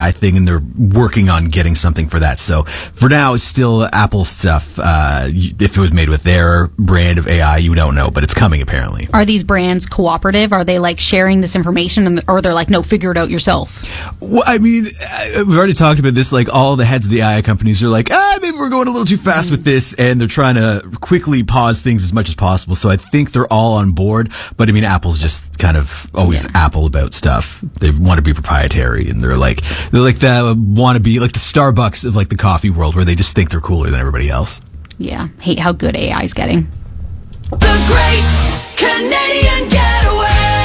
AI thing, and they're working on getting something for that. So for now, it's still Apple stuff. If it was made with their brand of AI, you don't know, but it's coming apparently. Are these brands cooperative? Are they like sharing this information, or they're like, no, figure it out yourself? Well, I mean, we've already talked about this. Like, all the heads of the AI companies are like, maybe we're going a little too fast with this, and they're trying to quickly pause things as much as possible. So I think they're all on board. But I mean, Apple's just kind of always Apple about stuff. They want to be proprietary, and they're like the want to be like the Starbucks of like the coffee world, where they just think they're cooler than everybody else. Yeah, hate how good AI is getting. The Great Canadian Getaway.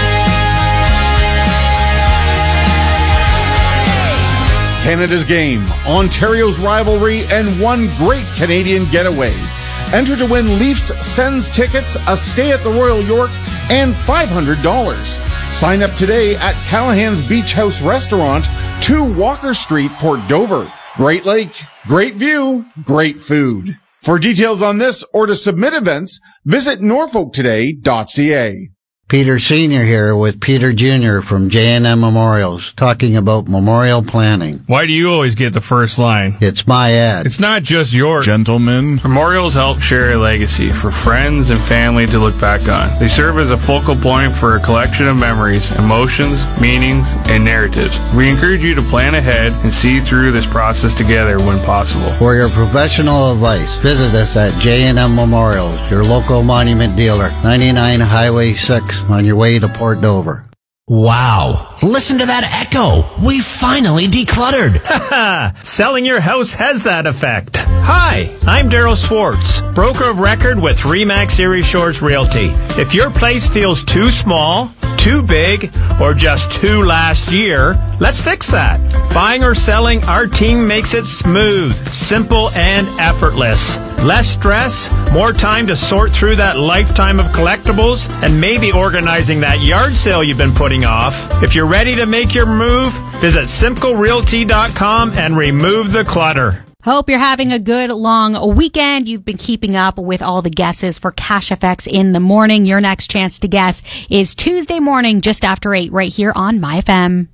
Canada's game, Ontario's rivalry, and one great Canadian getaway. Enter to win Leafs Sens tickets, a stay at the Royal York, and $500. Sign up today at Callahan's Beach House Restaurant, 2 Walker Street, Port Dover. Great lake, great view, great food. For details on this or to submit events, visit norfolktoday.ca. Peter Sr. here with Peter Jr. from J&M Memorials, talking about memorial planning. Why do you always get the first line? It's my ad. It's not just yours. Gentlemen. Memorials help share a legacy for friends and family to look back on. They serve as a focal point for a collection of memories, emotions, meanings, and narratives. We encourage you to plan ahead and see through this process together when possible. For your professional advice, visit us at J&M Memorials, your local monument dealer, 99 Highway 6. On your way to Port Dover. Wow. Listen to that echo. We finally decluttered. Selling your house has that effect. Hi, I'm Daryl Swartz, broker of record with RE/MAX Erie Shores Realty. If your place feels too small, too big, or just too last year, let's fix that. Buying or selling, our team makes it smooth, simple, and effortless. Less stress, more time to sort through that lifetime of collectibles, and maybe organizing that yard sale you've been putting off. If you're ready to make your move, visit SimcoeRealty.com and remove the clutter. Hope you're having a good long weekend. You've been keeping up with all the guesses for Cash FX in the morning. Your next chance to guess is Tuesday morning just after 8 right here on MyFM.